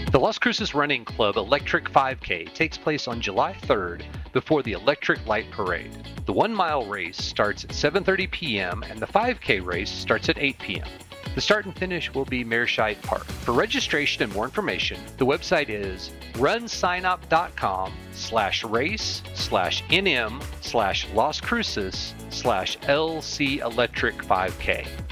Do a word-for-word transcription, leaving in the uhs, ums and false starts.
The Las Cruces Running Club Electric five K takes place on July third before the Electric Light Parade. The one-mile race starts at seven thirty p m and the five K race starts at eight p m The start and finish will be Mearshide Park. For registration and more information, the website is runsignup.com slash race slash nm slash Las Cruces slash LC Electric five K.